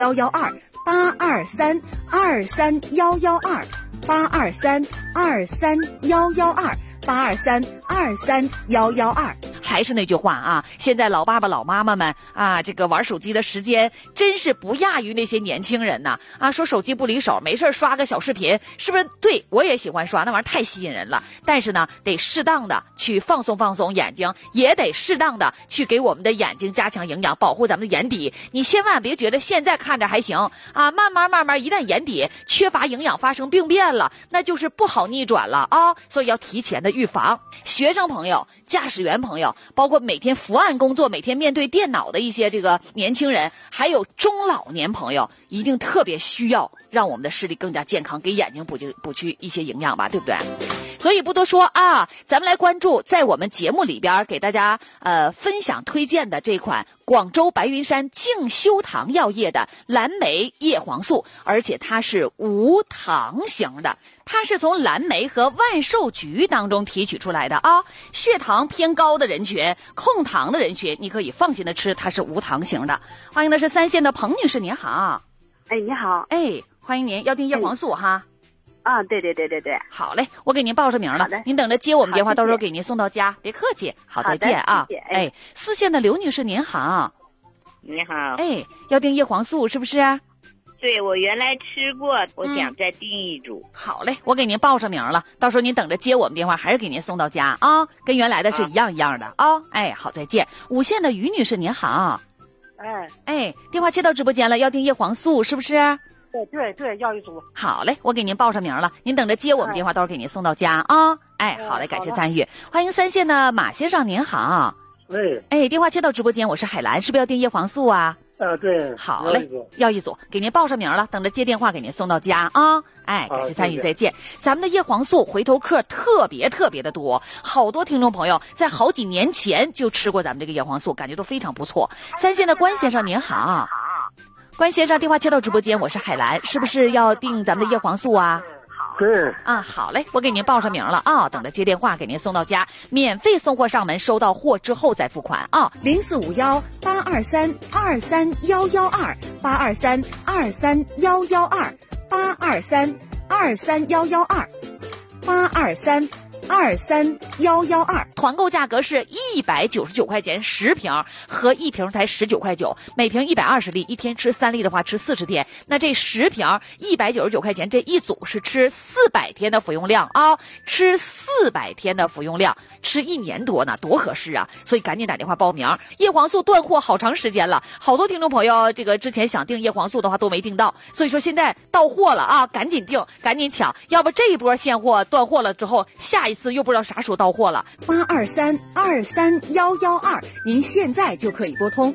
8232311282311282323112823231112。还是那句话啊，现在老爸爸老妈妈们啊，这个玩手机的时间真是不亚于那些年轻人呐啊！说手机不离手，没事刷个小视频，是不是？对，我也喜欢刷，那玩意儿太吸引人了。但是呢，得适当的去放松放松眼睛，也得适当的去给我们的眼睛加强营养，保护咱们的眼底。你千万别觉得现在看着还行啊，慢慢一旦眼底缺乏营养发生病变了，那就是不好逆转了啊！所以要提前的预防。学生朋友、驾驶员朋友，包括每天伏案工作、每天面对电脑的一些这个年轻人，还有中老年朋友，一定特别需要让我们的视力更加健康，给眼睛补去一些营养吧，对不对？所以不多说啊，咱们来关注在我们节目里边给大家分享推荐的这款广州白云山净修堂药业的蓝莓叶黄素，而且它是无糖型的，它是从蓝莓和万寿菊当中提取出来的啊。血糖偏高的人群、控糖的人群，你可以放心的吃，它是无糖型的。欢迎的是3线的彭女士，您好。 哎，你好。 哎，欢迎您，要订叶黄素哈。 啊，对。 好嘞，我给您报上名了，您等着接我们电话，到时候给您送到家，别客气。好，再见啊。 谢谢。 哎，4线的刘女士您好。 你好。 哎，要订叶黄素是不是？ 对，我原来吃过，我想再订一组。 好嘞，我给您报上名了，到时候您等着接我们电话，还是给您送到家啊，跟原来的是一样的啊。哎，好，再见。5线的于女士您好。哎，电话接到直播间了，要订叶黄素是不是？ 对，要一组。 好嘞，我给您报上名了，您等着接我们电话，到时候给您送到家啊。哎，好嘞，感谢参与。欢迎3线的马先生您好。哎，电话接到直播间，我是海兰，是不是要订叶黄素啊？ 对。 好嘞，要一组，给您报上名了，等着接电话给您送到家啊。哎，感谢参与，再见。咱们的叶黄素回头客特别的多，好多听众朋友在好几年前就吃过咱们这个叶黄素，感觉都非常不错。3线的关先生您好。关先生，电话接到直播间，我是海兰，是不是要订咱们的叶黄素啊？ 对。 啊，好嘞，我给您报上名了啊，等着接电话给您送到家，免费送货上门，收到货之后再付款啊。0452-823-2312823-23112，823-23112，823-23112，团购价格是199块钱10瓶，合1瓶才19块9，每瓶120粒，一天吃3粒的话吃40天，那这10瓶199块钱，这一组是吃400天的服用量啊，吃400天的服用量，吃1年多呢，多合适啊！所以赶紧打电话报名。叶黄素断货好长时间了，好多听众朋友这个之前想订叶黄素的话都没订到，所以说现在到货了啊，赶紧订，赶紧抢，要不这一波现货断货了之后，下一次又不知道啥时候到货了。823-23112，您现在就可以拨通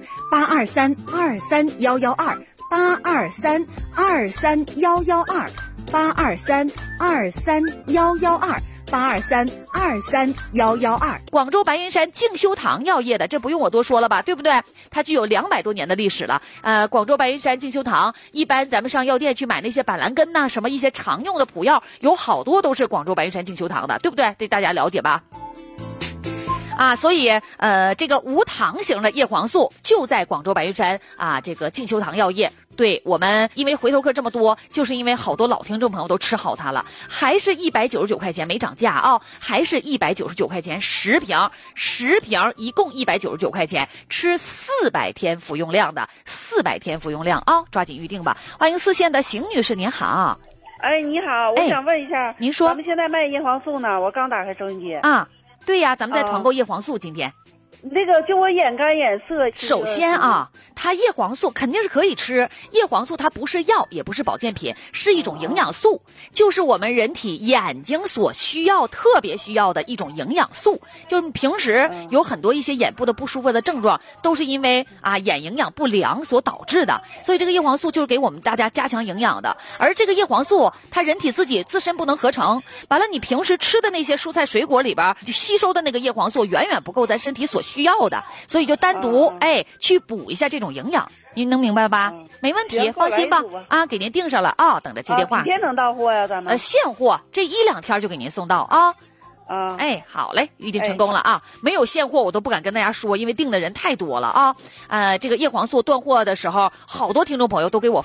823-23112，823-23112，823-23112，823-23112。广州白云山净修堂药业的，这不用我多说了吧，对不对？它具有200多年的历史了。广州白云山净修堂，一般咱们上药店去买那些板蓝根呐，什么一些常用的补药，有好多都是广州白云山净修堂的，对不对？这大家了解吧？啊，所以这个无糖型的叶黄素就在广州白云山啊，这个净修堂药业。对，我们因为回头客这么多，就是因为好多老听众朋友都吃好它了，还是199块钱没涨价啊，还是199块钱10瓶，10瓶一共199块钱，吃400天服用量的，400天服用量啊，抓紧预定吧。欢迎4线的邢女士您好。 哎，你好，我想问一下， 您说， 咱们现在卖叶黄素呢，我刚打开收音机啊。对呀，咱们在团购叶黄素，今天。 那个就我眼干眼涩。 首先啊，它叶黄素肯定是可以吃。叶黄素它不是药，也不是保健品，是一种营养素，就是我们人体眼睛所需要、特别需要的一种营养素。就是平时有很多一些眼部的不舒服的症状，都是因为眼营养不良所导致的。所以这个叶黄素就是给我们大家加强营养的。而这个叶黄素，它人体自身不能合成，完了你平时吃的那些蔬菜水果里边吸收的那个叶黄素远远不够咱身体所需要的，所以就单独去补一下这种营养，您能明白吧？没问题，放心吧。给您订上了啊，等着接电话。 几天能到货呀？咱们现货这1-2天就给您送到啊。 啊。 哎，好嘞，预定成功了啊！没有现货我都不敢跟大家说，因为订的人太多了啊。这个叶黄素断货的时候，好多听众朋友都给我